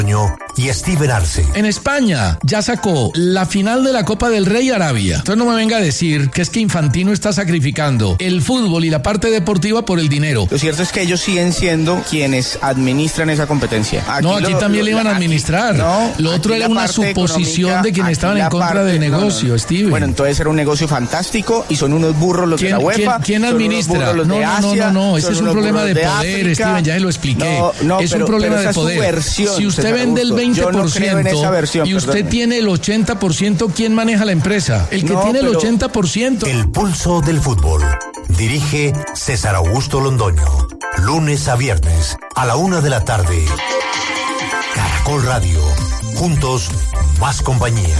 y Steven Arce. En España ya sacó la final de la Copa del Rey Arabia. Entonces no me venga a decir que es que Infantino está sacrificando el fútbol y la parte deportiva por el dinero. Lo cierto es que ellos siguen siendo quienes administran esa competencia. Aquí también le iban a administrar. Lo otro era una suposición de quienes estaban en contra del negocio, Steven. Bueno, entonces era un negocio fantástico y son unos burros los de la UEFA. ¿Quién administra? No, ese es un problema de poder, Steven, ya se lo expliqué. Es un problema de poder. Si usted vende el 20% y usted tiene el 80%, ¿quién maneja la empresa? El que tiene el 80%. El pulso del fútbol. Dirige César Augusto Londoño. Lunes a viernes a la 1 de la tarde. Caracol Radio. Juntos, más compañía.